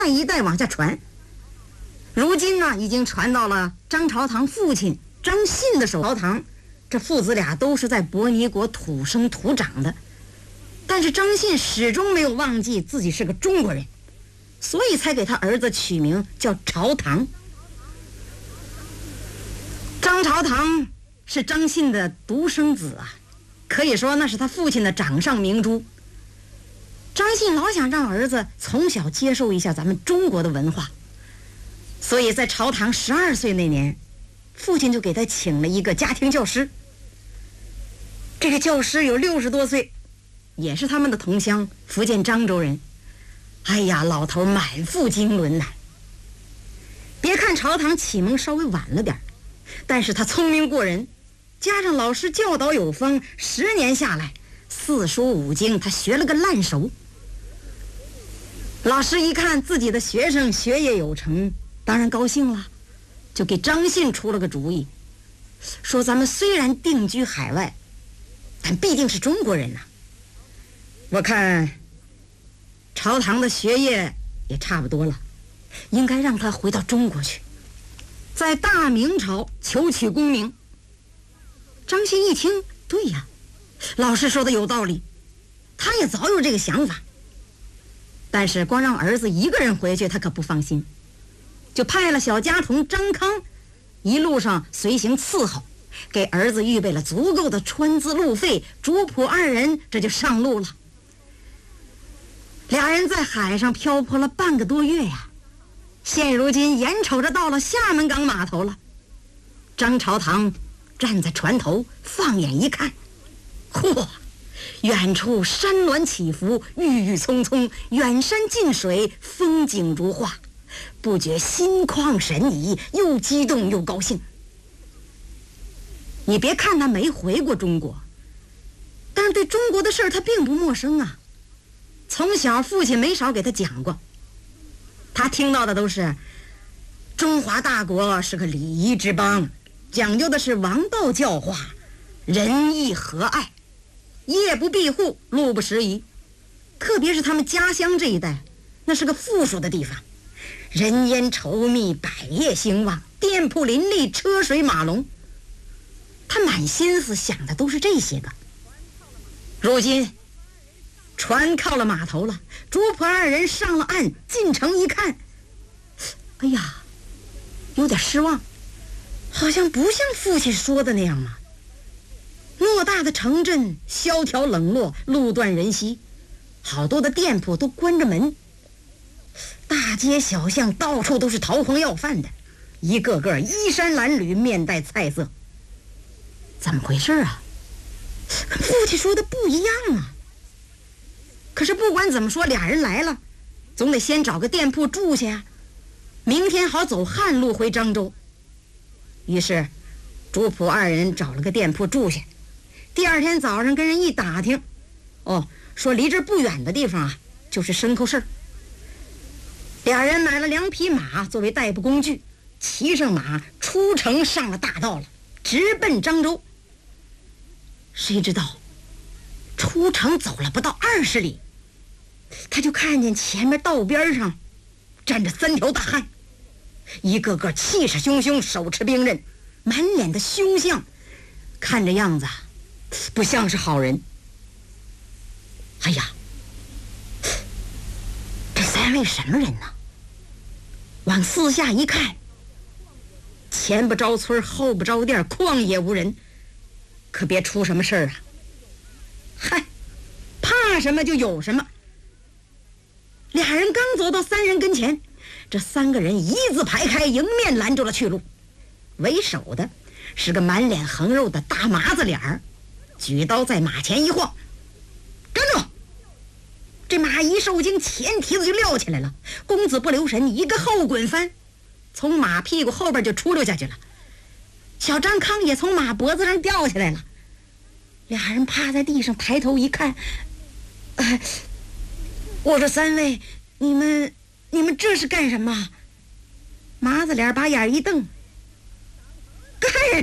一代往下传。如今呢，已经传到了张朝堂父亲张信的手。朝堂这父子俩都是在伯尼国土生土长的，但是张信始终没有忘记自己是个中国人，所以才给他儿子取名叫朝堂。张朝堂是张信的独生子啊，可以说那是他父亲的掌上明珠。张信老想让儿子从小接受一下咱们中国的文化，所以在朝堂12岁那年，父亲就给他请了一个家庭教师。这个教师有60多岁，也是他们的同乡，福建漳州人。哎呀，老头满腹经纶呐。别看朝堂启蒙稍微晚了点，但是他聪明过人，加上老师教导有方，10年下来4书5经他学了个烂熟。老师一看自己的学生学业有成，当然高兴了，就给张信出了个主意，说咱们虽然定居海外，但毕竟是中国人呐。我看朝堂的学业也差不多了，应该让他回到中国去，在大明朝求取功名。张信一听，对呀，老师说的有道理，他也早有这个想法。但是光让儿子一个人回去他可不放心，就派了小家童张康一路上随行伺候，给儿子预备了足够的穿资路费，主仆2人这就上路了。俩人在海上漂泊了半个多月呀，现如今眼瞅着到了厦门港码头了。张朝堂站在船头，放眼一看，嚯，远处山峦起伏，郁郁葱葱，远山近水，风景如画，不觉心旷神怡，又激动又高兴。你别看他没回过中国，但是对中国的事儿他并不陌生啊。从小父亲没少给他讲过，他听到的都是中华大国是个礼仪之邦，讲究的是王道教化，仁义和爱，夜不闭户，路不拾遗。特别是他们家乡这一带，那是个富庶的地方，人烟稠密，百业兴旺，店铺林立，车水马龙。他满心思想的都是这些个。如今船靠了码头了，主仆2人上了岸，进城一看，哎呀，有点失望，好像不像父亲说的那样嘛。偌大的城镇萧条冷落，路断人稀，好多的店铺都关着门，大街小巷到处都是逃荒要饭的，一个个衣衫褴褛，面带菜色。怎么回事啊？父亲说的不一样啊。可是不管怎么说，俩人来了，总得先找个店铺住下呀，明天好走旱路回漳州。于是主仆2人找了个店铺住下。第2天早上跟人一打听，说离这不远的地方啊，就是牲口市。俩人买了2匹马作为代步工具，骑上马出城上了大道了，直奔漳州。谁知道出城走了不到20里，他就看见前面道边上站着3条大汉，一个个气势汹汹，手持兵刃，满脸的凶相，看着样子不像是好人。哎呀，这3位什么人呢？往四下一看，前不着村后不着店，旷野无人，可别出什么事儿啊。嗨，怕什么就有什么。俩人刚走到3人跟前，这3个人一字排开，迎面拦住了去路。为首的是个满脸横肉的大麻子脸儿，举刀在马前一晃，站住！这马一受惊，前蹄子就撂起来了，公子不留神一个后滚翻，从马屁股后边就出溜下去了。小张康也从马脖子上掉下来了。俩人趴在地上，抬头一看，我说3位，你们这是干什么？麻子脸把眼一瞪，干